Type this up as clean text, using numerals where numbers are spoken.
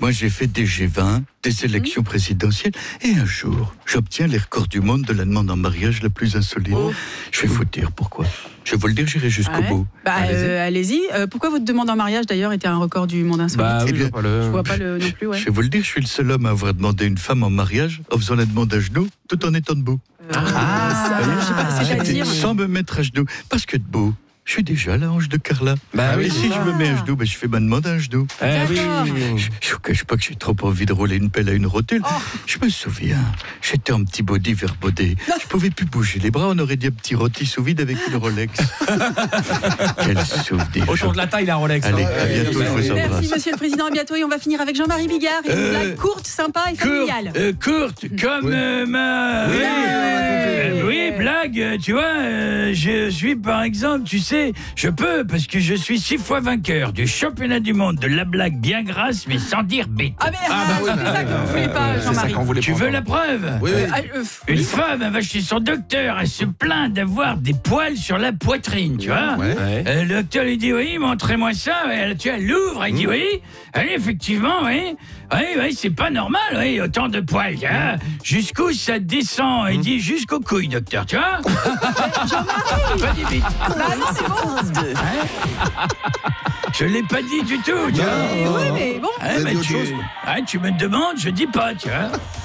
moi j'ai fait des G20, des élections présidentielles, et un jour, j'obtiens les records du monde de la demande en mariage la plus insolite. Je vais vous dire pourquoi. Je vais vous le dire, j'irai jusqu'au bout. Allez-y. Pourquoi votre demande en mariage, d'ailleurs, était un record du monde insolite? Je vois pas le non plus. Ouais. Je vais vous le dire, je suis le seul homme à avoir demandé une femme en mariage en faisant la demande à genoux, tout en étant debout. C'est-à-dire sans me mettre à genoux, parce que debout, je suis déjà à la hanche de Carla. Et si je me mets à genoux, je fais ma demande à genoux. Je ne vous cache pas que j'ai trop envie de rouler une pelle à une rotule. Je me souviens, j'étais en petit body verbodé. Je pouvais plus bouger les bras, on aurait dit un petit rôti sous vide avec une Rolex. Quel souvenir. Autour de la taille, la Rolex. Allez, à bientôt, je vous embrasse. Merci, monsieur le président. À bientôt. Et on va finir avec Jean-Marie Bigard. Une blague courte, sympa et familiale. Courte, comme ma... Oui, blague, tu vois, je suis par exemple, tu sais, je peux, parce que je suis 6 fois vainqueur du championnat du monde de la blague bien grasse, mais sans dire bête. C'est ça que vous voulez pas, Jean-Marie. Tu veux la preuve? Une femme, elle va chez son docteur, elle se plaint d'avoir des poils sur la poitrine, tu vois. Le docteur lui dit, oui, montrez-moi ça. Elle l'ouvre, il dit, oui, effectivement, oui, c'est pas normal, autant de poils. Hein. Jusqu'où ça descend? Il dit, jusqu'aux couilles, docteur, tu vois. Jean-Marie, pas dit vite. non, c'est bon. Je l'ai pas dit du tout. Oui, mais bon. Tu me demandes, je dis pas, tu vois.